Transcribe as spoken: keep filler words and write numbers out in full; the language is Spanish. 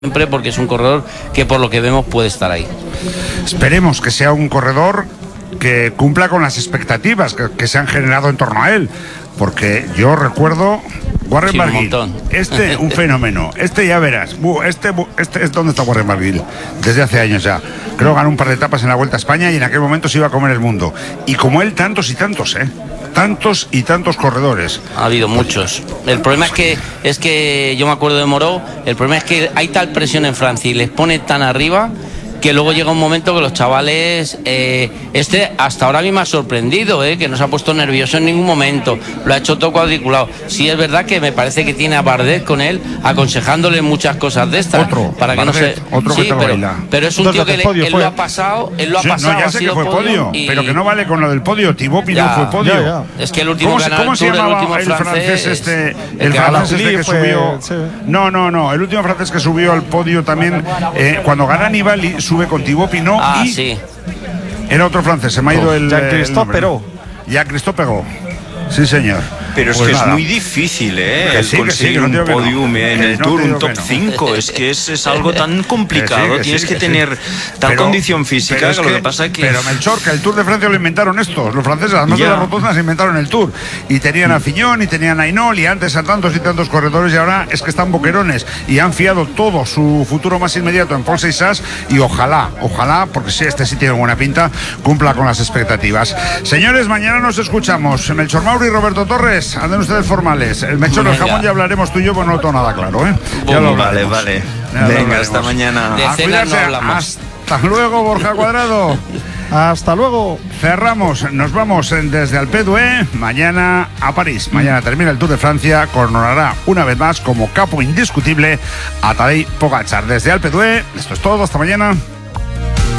siempre, porque es un corredor que por lo que vemos puede estar ahí. Esperemos que sea un corredor que cumpla con las expectativas que, que se han generado en torno a él, porque yo recuerdo Warren Sí, Barguil, un este un fenómeno, este ya verás, este, este es donde está Warren Barguil desde hace años ya. Creo que ganó un par de etapas en la Vuelta a España y en aquel momento se iba a comer el mundo, y como él tantos y tantos, eh tantos y tantos corredores. Ha habido muchos. El problema es que es que yo me acuerdo de Moró, el problema es que hay tal presión en Francia y les pone tan arriba que luego llega un momento que los chavales, eh, este hasta ahora a mí me ha sorprendido, eh, que no se ha puesto nervioso en ningún momento, lo ha hecho todo cuadriculado. Sí es verdad que me parece que tiene a Bardet con él, aconsejándole muchas cosas de estas, otro, para que Bardet, no se... otro sí, que te pero, baila. pero es un Entonces, tío que podio le, él fue. lo ha pasado, él lo ha Sí, pasado, no, ya ha sé sido que fue podio, y... pero que no vale con lo del podio. Thibaut Pinot Ya, fue podio. ya, ya. Es que el último ¿Cómo, se, ganador cómo se Tour, el llamaba último el francés, este? El, el que francés este que fue, subió. sí. No, no, no. El último francés que subió al podio también, eh, cuando gana Nibali, sube con Thibaut Pinot Ah, y sí. era otro francés. Se me ha ido el. Jean-Christophe Perrault. Jean-Christophe Perrault. Sí, señor. Pero es Pues que nada. es muy difícil, ¿eh? Que El sí, que conseguir sí, que no un digo que no. podium en Que el no Tour, te un digo top que no. cinco. Es que es, es algo tan complicado. Que sí, que Tienes sí, que, que tener sí. tal Pero- condición física pero que es lo que pasa es que... Pero Melchor, que el Tour de Francia lo inventaron estos, los franceses, además Ya. de las rotondas inventaron el Tour. Y tenían a Fillon y tenían a Hinault y antes a tantos y tantos corredores, y ahora es que están boquerones y han fiado todo su futuro más inmediato en Paul Seixas, y ojalá, ojalá, porque sí, este sí tiene buena pinta, cumpla con las expectativas. Señores, mañana nos escuchamos. Melchor Mauri y Roberto Torres, anden ustedes formales. El Melchor del Venga. jamón ya hablaremos tú y yo, pues no lo tengo nada claro, ¿eh? Ya lo Vale, hablaremos. vale. Ya lo Venga, hablaremos. hasta mañana. De A cena cuidarse. no hablamos. Hasta luego, Borja Cuadrado. Hasta luego. Cerramos, nos vamos en- desde Alpedue, mañana a París. Mañana termina el Tour de Francia, coronará una vez más como capo indiscutible a Tadej Pogačar. Desde Alpedue, esto es todo, hasta mañana.